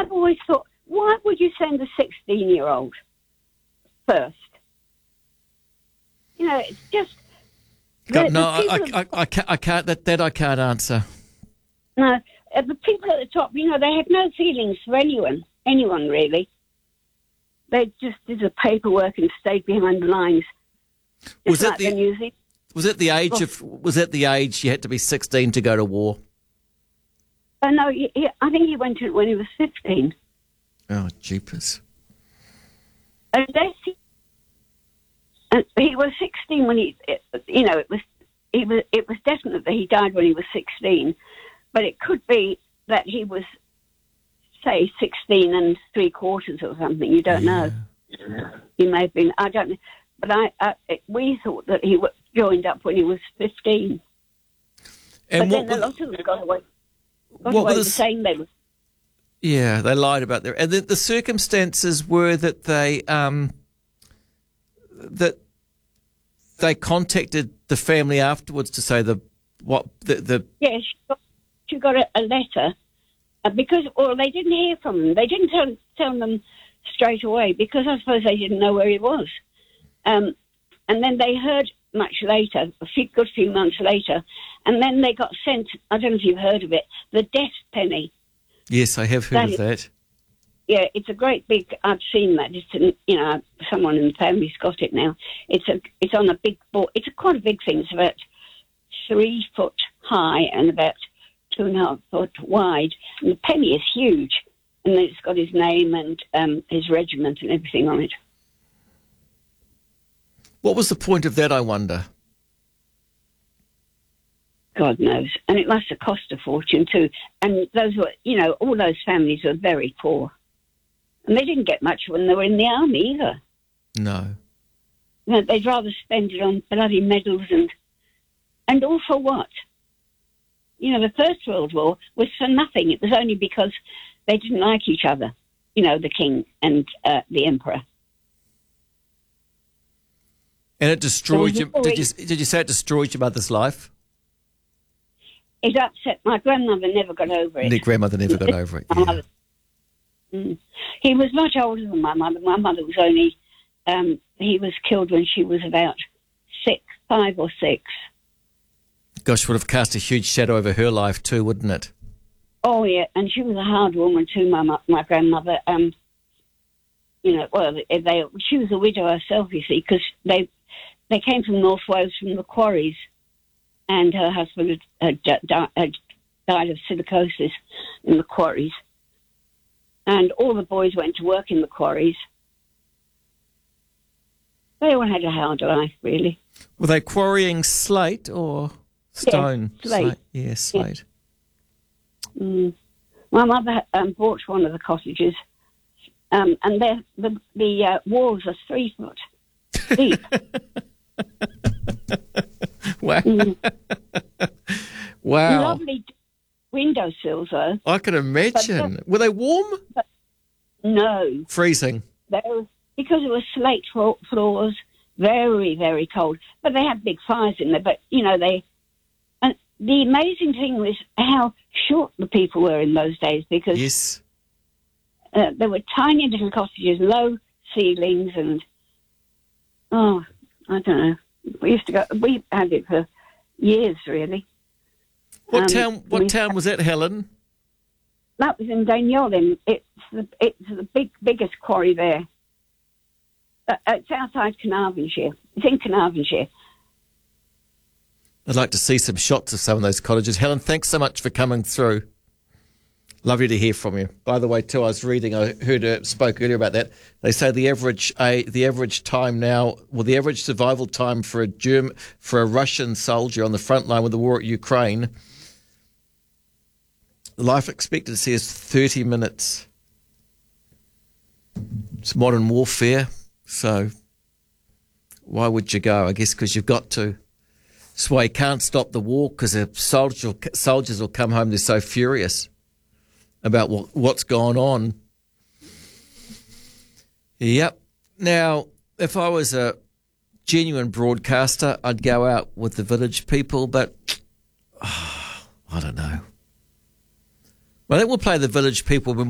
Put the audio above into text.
I've always thought, why would you send a 16-year-old first? You know, it's just... I can't. That I can't answer. No, the people at the top, you know, they had no feelings for anyone really. They just did the paperwork and stayed behind the lines. Was it the age you had to be 16 to go to war? No, I think he went to it when he was 15. Oh, jeepers! Unless he was 16 when it was definite that he died when he was 16, but it could be that he was, say, 16 and 3/4 or something. You don't know. He may have been. I don't know. But we thought that he joined up when he was 15. And but then a lot of them got away. Saying they were. Yeah, they lied about their... And the circumstances were that they contacted the family afterwards to say Yes, she got a letter because they didn't hear from them. They didn't tell them straight away because I suppose they didn't know where he was. And then they heard much later, a good few months later, and then they got sent, I don't know if you've heard of it, the death penny. Yes, I have heard of that. Yeah, it's a great big, I've seen that. It's, someone in the family's got it now. It's on a big board. It's quite a big thing. It's about 3 foot high and about 2.5 foot wide. And the penny is huge. And then it's got his name and his regiment and everything on it. What was the point of that, I wonder? God knows. And it must have cost a fortune too. And those were, all those families were very poor. And they didn't get much when they were in the army either. No. They'd rather spend it on bloody medals and all for what? The First World War was for nothing. It was only because they didn't like each other, the king and the emperor. And it destroyed you. Did you say it destroyed your mother's life? It upset my grandmother. Never got over it. Your grandmother never got over it. Yeah. He was much older than my mother. My mother was only. He was killed when she was about 5 or 6. Gosh, would have cast a huge shadow over her life too, wouldn't it? Oh yeah, and she was a hard woman too. My grandmother. She was a widow herself. You see, because they came from North Wales from the quarries. And her husband had died of silicosis in the quarries. And all the boys went to work in the quarries. They all had a hard life, really. Were they quarrying slate or stone? Yes, slate. Yeah, slate. Yeah. My mother bought one of the cottages, and the walls are 3 foot deep. Wow. Wow. Lovely windowsills, though. I can imagine. Were they warm? No. Freezing? Because it was slate floors, very, very cold. But they had big fires in there. But, And the amazing thing was how short the people were in those days because yes. There were tiny little cottages, low ceilings and, I don't know. We had it for years, really. What town was that, Helen? That was in Dainiolen. It's the biggest quarry there. It's outside Carnarvonshire. It's in Carnarvonshire. I'd like to see some shots of some of those cottages. Helen, thanks so much for coming through. Lovely to hear from you. By the way, too, I was reading, I spoke earlier about that. They say the average time now, the average survival time for a Russian soldier on the front line with the war at Ukraine, life expectancy is 30 minutes. It's modern warfare, so why would you go? I guess because you've got to. That's why you can't stop the war because the soldiers will come home, they're so furious about what's gone on. Yep. Now, if I was a genuine broadcaster, I'd go out with the village people, but I don't know. Well, I think we'll play the village people